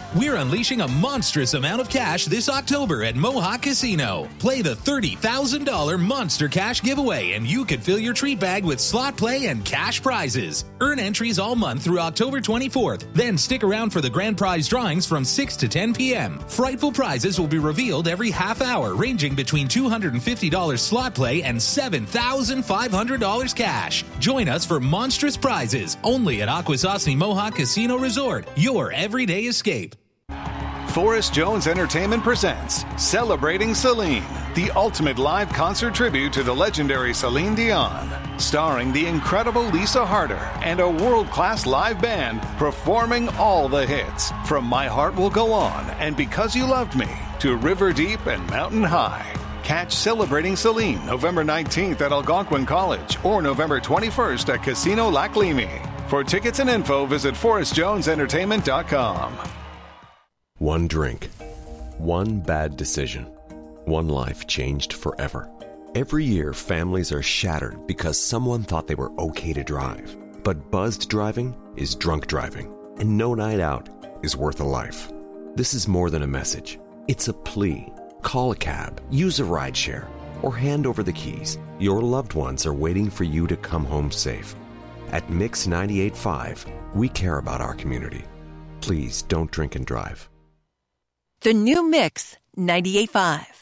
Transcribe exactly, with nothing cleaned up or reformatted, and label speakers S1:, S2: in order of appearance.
S1: We're unleashing a monstrous amount of cash this October at Mohawk Casino. Play the thirty thousand dollars Monster Cash giveaway and you could fill your treat bag with slot play and cash prizes. Earn entries all month through October twenty-fourth. Then stick around for the grand prize drawings from six to ten p.m. Frightful prizes will be revealed every half hour, ranging between two hundred fifty dollars slot play and seven thousand five hundred dollars cash. Join us for monstrous prizes only at Akwesasne Mohawk Casino Resort, your everyday escape.
S2: Forrest Jones Entertainment presents Celebrating Celine, the ultimate live concert tribute to the legendary Celine Dion. Starring the incredible Lisa Harder and a world-class live band performing all the hits. From My Heart Will Go On and Because You Loved Me to River Deep and Mountain High. Catch Celebrating Celine November nineteenth at Algonquin College or November twenty-first at Casino Lac Limi. For tickets and info, visit forrest jones entertainment dot com.
S3: One drink, one bad decision, one life changed forever. Every year, families are shattered because someone thought they were okay to drive. But buzzed driving is drunk driving, and no night out is worth a life. This is more than a message. It's a plea. Call a cab, use a rideshare, or hand over the keys. Your loved ones are waiting for you to come home safe. At Mix ninety-eight point five, we care about our community. Please don't drink and drive.
S4: The new Mix ninety-eight point five.